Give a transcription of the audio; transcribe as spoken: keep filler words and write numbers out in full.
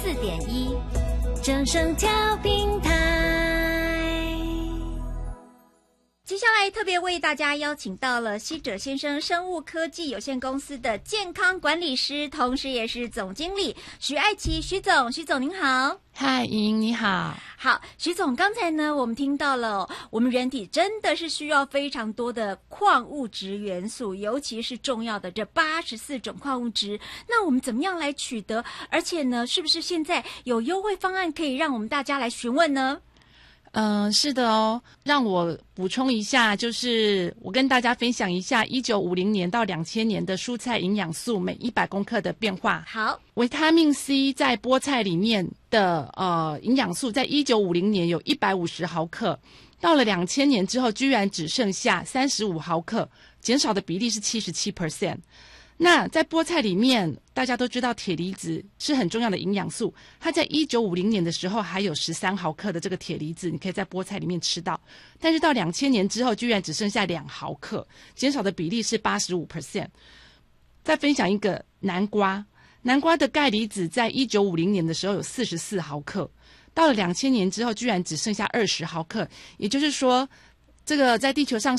四点一，正声调频台。 接下来特别为大家邀请到了西者先生生物科技有限公司的健康管理师，同时也是总经理许爱琪许总。许总您好。 嗨，莹莹你好。 好，许总，刚才呢我们听到了我们人体真的是需要非常多的矿物质元素，尤其是重要的这八十四种矿物质，那我们怎么样来取得？而且呢，是不是现在有优惠方案可以让我们大家来询问呢？ 嗯、呃，是的哦。让我补充一下，就是我跟大家分享一下一九五零年到两千年的蔬菜营养素每一百公克的变化。 好， 维他命 C 在菠菜里面的呃营养素，在一九五零年有一百五十毫克，到了两千年之后，居然只剩下三十五毫克，减少的比例是 百分之七十七。那在菠菜里面，大家都知道铁离子是很重要的营养素，它在一九五零年的时候还有十三毫克的这个铁离子，你可以在菠菜里面吃到，但是到两千年之后居然只剩下两毫克，减少的比例是 百分之八十五。 再分享一个南瓜，南瓜的钙离子在一九五零年的时候有四十四毫克，到了两千年之后居然只剩下二十毫克，也就是说这个在地球上